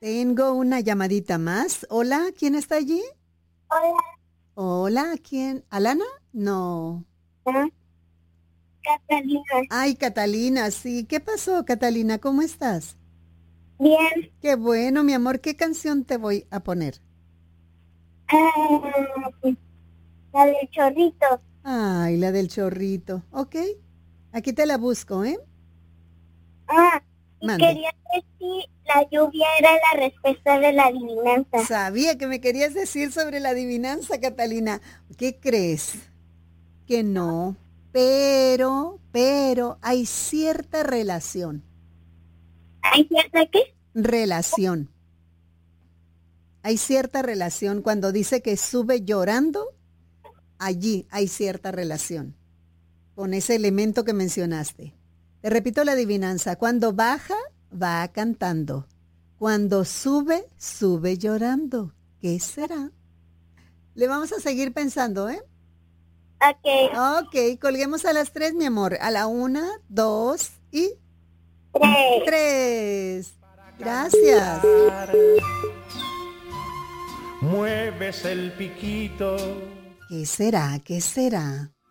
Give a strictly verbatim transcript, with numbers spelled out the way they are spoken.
Tengo una llamadita más. Hola, ¿quién está allí? Hola, Hola, ¿quién? ¿Alana? No. Catalina. Ay, Catalina, sí. ¿Qué pasó, Catalina? ¿Cómo estás? Bien. Qué bueno, mi amor. ¿Qué canción te voy a poner? Ah, la del chorrito. Ay, la del chorrito. Ok. Aquí te la busco, ¿eh? Ah, y Mande. quería ver si la lluvia era la respuesta de la adivinanza. Sabía que me querías decir sobre la adivinanza, Catalina. ¿Qué crees? Que no. Pero, pero hay cierta relación. ¿Hay cierta qué? Relación. Hay cierta relación. Cuando dice que sube llorando, allí hay cierta relación con ese elemento que mencionaste. Te repito la adivinanza. Cuando baja, va cantando. Cuando sube, sube llorando. ¿Qué será? Le vamos a seguir pensando, ¿eh? Ok. Ok, colguemos a las tres, mi amor. A la una, dos y Tres. tres. Gracias. Mueves el piquito. ¿Qué será? ¿Qué será?